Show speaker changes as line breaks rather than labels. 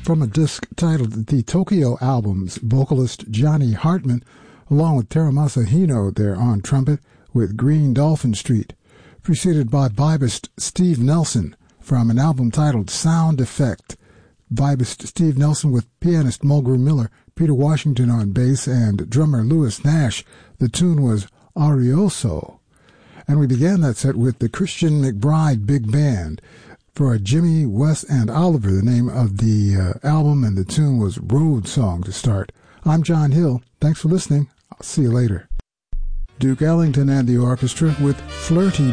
from a disc titled The Tokyo Albums, vocalist Johnny Hartman, along with Teramasa Hino there on trumpet with Green Dolphin Street, preceded by vibist Steve Nelson from an album titled Sound Effect. Vibist Steve Nelson with pianist Mulgrew Miller, Peter Washington on bass, and drummer Louis Nash. The tune was Arioso. And we began that set with the Christian McBride Big Band for Jimmy, Wes, and Oliver, the name of the album, and the tune was Road Song to start. I'm John Hill. Thanks for listening. I'll see you later. Duke Ellington and the orchestra with Flirty